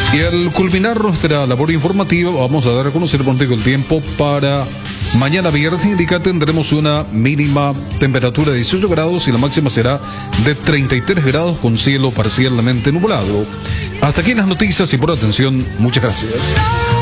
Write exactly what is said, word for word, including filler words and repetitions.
Y al culminar nuestra labor informativa, vamos a dar a conocer contigo el tiempo para mañana viernes. Indica tendremos una mínima temperatura de dieciocho grados y la máxima será de treinta y tres grados con cielo parcialmente nublado. Hasta aquí las noticias y por atención, muchas gracias.